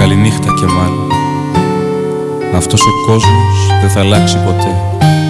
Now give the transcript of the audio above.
Καληνύχτα και μάλλον. Αυτός ο κόσμος δεν θα αλλάξει ποτέ.